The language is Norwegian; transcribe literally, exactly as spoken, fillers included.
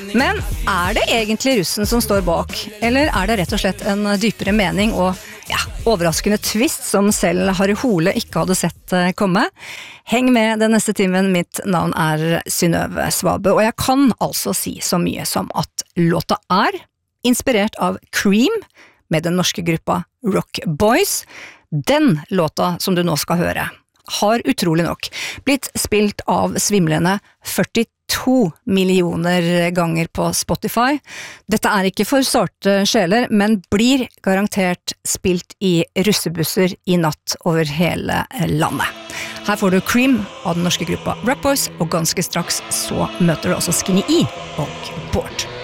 Men er det egentlig russen som står bak, eller er det rett og slett en dypere mening og ja, overraskende twist som selv Harry Hole ikke hadde sett komme? Heng med den neste timen, mitt navn er Synnøve Svabø, og jeg kan altså si så mye som at låta er inspirert av Cream med den norske gruppa Rock Boys. Den låta som du nå skal høre har utrolig nok blitt spilt av svimlende førtito millioner ganger på Spotify. Dette er ikke for sarte sjeler, men blir garantert spilt i russebusser i natt over hele landet. Her får du Cream av den norske gruppa Rock Boys, og ganske straks så møter du også Skinny E og Bård.